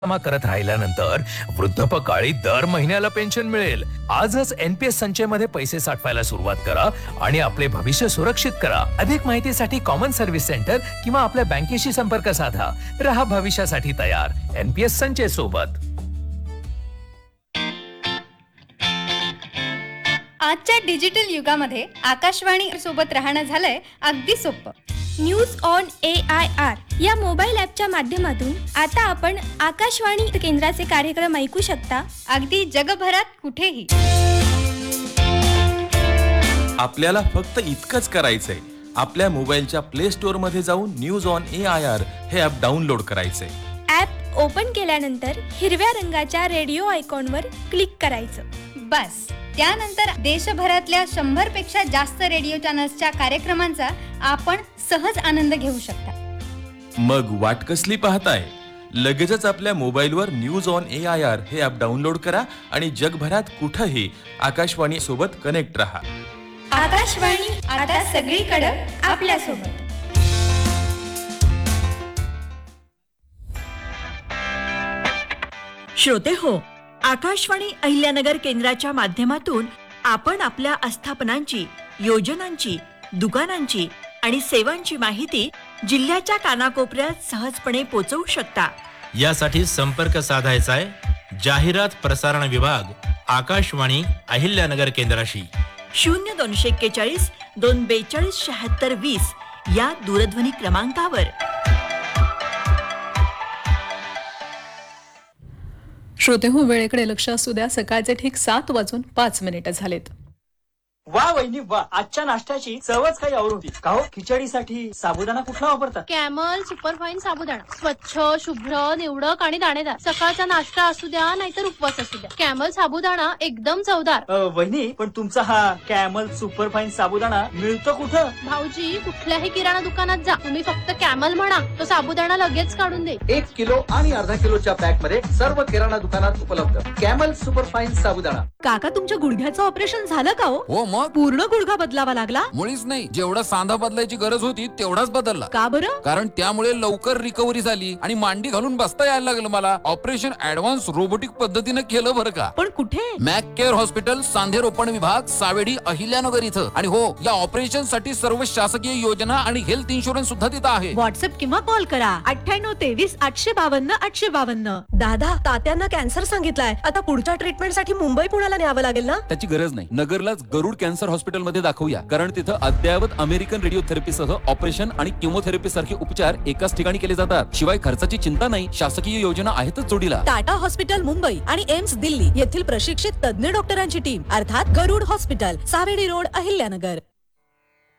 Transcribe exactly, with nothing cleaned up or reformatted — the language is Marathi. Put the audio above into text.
जमा करत राहिल्यानंतर वृद्धापकाळी दर महिन्याला पेन्शन मिळेल. आजच एनपीएस संचय मध्ये पैसे साठवायला सुरुवात करा आणि आपले भविष्य सुरक्षित करा. अधिक माहितीसाठी कॉमन सर्व्हिस सेंटर किंवा आपल्या बँकेशी संपर्क साधा. रहा भविष्यासाठी तयार एनपीएस संचय सोबत. आजच्या डिजिटल युगामध्ये आकाशवाणी सोबत राहणं झालंय अगदी सोपं. News on A I R या मोबाईल ॲपच्या माध्यमातून आता आपण आकाशवाणी केंद्राचे कार्यक्रम ऐकू शकता अगदी जगभरात कुठेही. आपल्याला फक्त इतकंच करायचंय, आपल्या मोबाईलच्या प्ले स्टोअर मध्ये जाऊन news on A I R हे ॲप डाउनलोड करायचंय. ॲप ओपन केल्यानंतर हिरव्या रंगाच्या रेडिओ आयकॉनवर क्लिक करायचं. बस त्यानंतर देशभरातल्या शंभर पेक्षा जास्त रेडिओ चॅनल्सच्या कार्यक्रमांचा आपण सहज आनंद घेऊ शकता. मग वाट कसली पाहताय? लगेचच आपल्या मोबाईलवर news on A I R हे ॲप डाउनलोड करा आणि जगभरात कुठेही आकाशवाणी सोबत कनेक्ट रहा. आकाशवाणी आता सगळीकडे आपल्या सोबत. श्रोते हो, आकाशवाणी अहिल्यानगर केंद्राच्या माध्यमातून आपण आपल्या आस्थापनांची, योजनांची, दुकानांची आणि सेवांची माहिती जिल्ह्याच्या कानाकोपऱ्यात सहजपणे पोहोचवू शकता. यासाठी संपर्क साधायचा आहे जाहिरात प्रसारण विभाग, आकाशवाणी अहिल्यानगर केंद्राशी. शून्य दोनशे एक्केचाळीस दोन बेचाळीस शहात्तर वीस या दूरध्वनी क्रमांकावर. श्रोते हो, वेळेकडे लक्ष असू द्या. सकाळचे ठीक सात वाजून पाच मिनिटं झालेत. वा वहिनी वा, आजच्या नाश्त्याची चवच काही और होती. का हो, खिचडीसाठी साबुदाणा कुठला वापरता? कॅमल सुपरफाईन साबुदाणा. स्वच्छ, शुभ्र, निवडक आणि दाणेदार. सकाळचा नाश्ता असू द्या नाहीतर उपवास असू द्या, कॅमल साबुदाणा एकदम चवदार. वहिनी, पण तुमचा हा कॅमल सुपरफाईन साबुदाणा मिळतो कुठं? भाऊजी, कुठल्याही किराणा दुकानात जा, तुम्ही फक्त कॅमल म्हणा, तो साबुदाणा लगेच काढून दे. एक किलो आणि अर्धा किलोच्या पॅक मध्ये सर्व किराणा दुकानात उपलब्ध कॅमल सुपरफाईन साबुदाणा. काका, तुमच्या गुडघ्याचं ऑपरेशन झालं का हो? मग पूर्ण गुडघा बदलावा लागला? मुळीच नाही, जेवढा सांधा बदलायची गरज होती तेवढाच बदलला. का बरं? कारण त्यामुळे लवकर रिकव्हरी झाली आणि मांडी घालून बसता यायला लागलं मला. ऑपरेशन ऍडव्हान्स रोबोटिक पद्धतीने केलं बरं का. पण कुठे? मॅक केअर हॉस्पिटल, सांधे रोपण विभाग, सावेडी, अहिल्यानगर इथं. आणि हो, या ऑपरेशन साठी सर्व शासकीय योजना आणि हेल्थ इन्शुरन्स सुद्धा तिथं आहे. व्हॉट्सअप किंवा कॉल करा अठ्ठ्याण्णव तेवीस आठशे बावन्न आठशे बावन्न. दादा, तात्यांना कॅन्सर सांगितलाय. आता पुढच्या ट्रीटमेंट साठी मुंबई पुण्याला न्यावं लागेल ना? त्याची गरज नाही, नगरलाच गरुड कॅन्सर हॉस्पिटल मध्ये दाखवूया. कारण तिथं अद्ययावत अमेरिकन रेडिओथेरपी सह ऑपरेशन आणि किमोथेरपी सारखे उपचार एकाच ठिकाणी केले जातात. शिवाय खर्चाची चिंता नाही, शासकीय योजना आहेतच जोडीला. टाटा हॉस्पिटल मुंबई आणि एम्स दिल्ली येथील प्रशिक्षित तज्ञ डॉक्टरांची टीम, अर्थात गरुड हॉस्पिटल, सावेडी रोड, अहिल्यानगर.